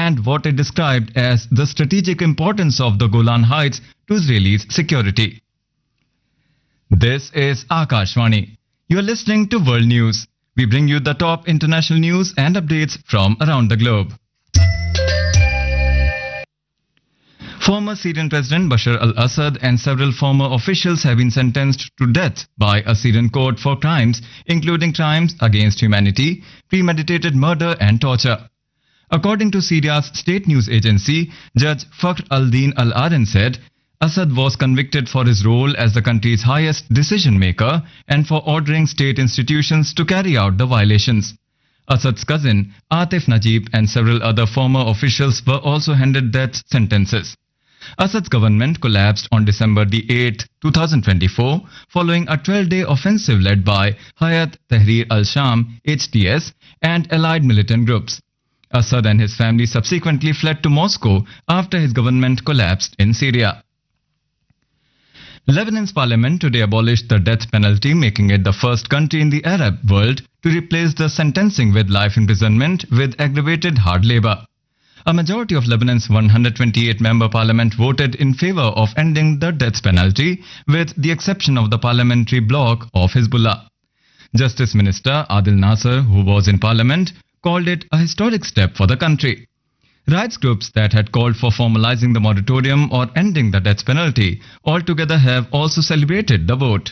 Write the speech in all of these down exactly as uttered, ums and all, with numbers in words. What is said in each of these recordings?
and what it described as the strategic importance of the Golan Heights to Israel's security. This is Akashvani. You are listening to World News. We bring you the top international news and updates from around the globe. Former Syrian President Bashar al-Assad and several former officials have been sentenced to death by a Syrian court for crimes including crimes against humanity, premeditated murder and torture. According to Syria's state news agency, Judge Fakhr al-Din al-Aden said Assad was convicted for his role as the country's highest decision maker and for ordering state institutions to carry out the violations. Assad's cousin Atif Najib and several other former officials were also handed death sentences. Assad's government collapsed on December the eighth, twenty twenty-four, following a twelve-day offensive led by Hayat Tahrir al-Sham (H T S) and allied militant groups. Assad and his family subsequently fled to Moscow after his government collapsed in Syria. Lebanon's parliament today abolished the death penalty, making it the first country in the Arab world to replace the sentencing with life imprisonment with aggravated hard labor. A majority of Lebanon's one hundred twenty-eight member parliament voted in favor of ending the death penalty, with the exception of the parliamentary bloc of Hezbollah. Justice Minister Adil Nasser, who was in parliament, called it a historic step for the country. Rights groups that had called for formalizing the moratorium or ending the death penalty altogether have also celebrated the vote.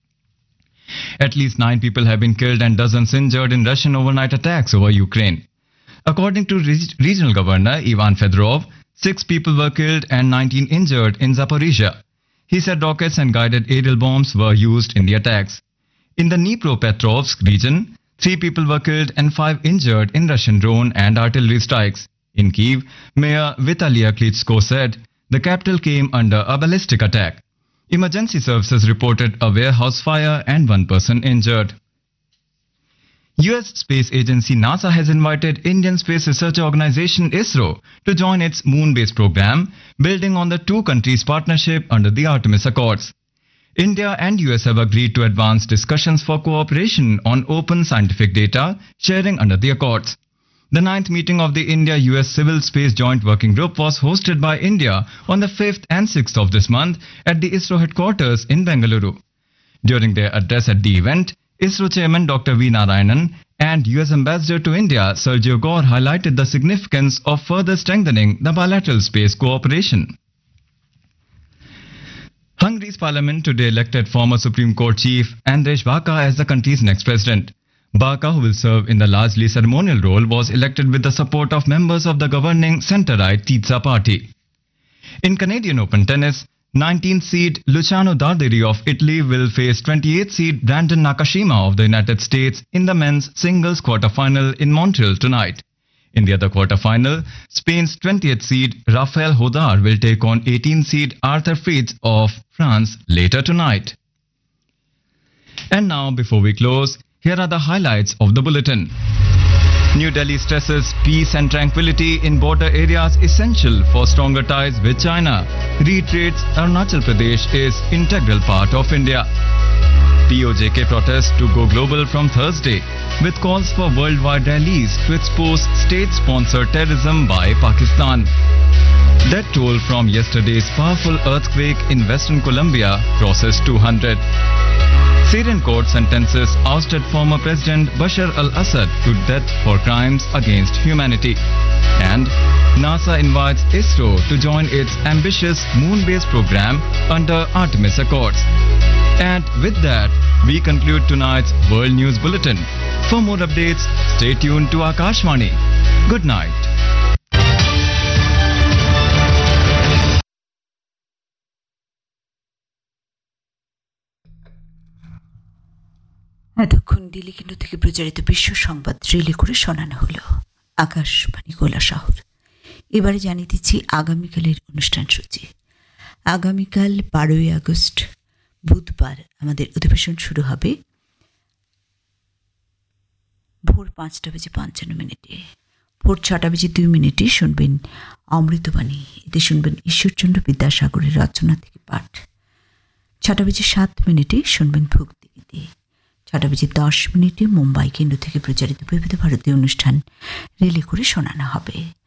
At least nine people have been killed and dozens injured in Russian overnight attacks over Ukraine. According to Re- Regional Governor Ivan Fedorov, six people were killed and nineteen injured in Zaporizhia. He said rockets and guided aerial bombs were used in the attacks. In the Dnipropetrovsk region, three people were killed and five injured in Russian drone and artillery strikes. In Kyiv, Mayor Vitalia Klitschko said the capital came under a ballistic attack. Emergency services reported a warehouse fire and one person injured. U S space agency NASA has invited Indian space research organization ISRO to join its moon-based program, building on the two countries' partnership under the Artemis Accords. India and U S have agreed to advance discussions for cooperation on open scientific data sharing under the Accords. The ninth meeting of the India-U S Civil Space Joint Working Group was hosted by India on the fifth and sixth of this month at the ISRO headquarters in Bengaluru. During their address at the event, ISRO Chairman Doctor V. Narayanan and U S Ambassador to India Sergio Gore highlighted the significance of further strengthening the bilateral space cooperation. Hungary's parliament today elected former Supreme Court Chief András Baka as the country's next president. Baka, who will serve in the largely ceremonial role, was elected with the support of members of the governing centre-right Tiza party. In Canadian Open tennis, nineteenth seed Luciano Darderi of Italy will face twenty-eighth seed Brandon Nakashima of the United States in the men's singles quarter-final in Montreal tonight. In the other quarter-final, Spain's twentieth seed Rafael Hodar will take on eighteenth seed Arthur Fritz of France later tonight. And now, before we close, here are the highlights of the bulletin. New Delhi stresses peace and tranquility in border areas essential for stronger ties with China. Reiterates Arunachal Pradesh is integral part of India. P O J K protests to go global from Thursday, with calls for worldwide rallies to expose state-sponsored terrorism by Pakistan. Death toll from yesterday's powerful earthquake in Western Colombia crosses two hundred. Syrian court sentences ousted former President Bashar al-Assad to death for crimes against humanity. And NASA invites ISRO to join its ambitious moon-based program under Artemis Accords. And with that, we conclude tonight's World News Bulletin. For more updates, stay tuned to Akashvani. Good night. এতক্ষণ দিল্লি কেন্দ্র থেকে প্রচারিত বিশ্ব সংবাদ relay করে শোনানো হলো আকাশবাণী গোলা শহর। এবারে জানিয়ে দিচ্ছি আগামীকালের অনুষ্ঠান সূচি। আগামীকাল বারোই আগস্ট বুধবার আমাদের অধিবেশন শুরু হবে ভোর পাঁচটা বেজে পঞ্চান্ন মিনিটে। ভোর ছটা বেজে দুই মিনিটে শুনবেন অমৃতবাণী। এতে শুনবেন ঈশ্বরচন্দ্র বিদ্যাসাগরের রচনা থেকে পাঠ। ছটা বেজে সাত মিনিটে শুনবেন ভক্তিগীতি। ছটা বেজে দশ মিনিটে মুম্বাই কেন্দ্র থেকে প্রচারিত বিবিধ ভারতীয় অনুষ্ঠান রিলে করে শোনানো হবে।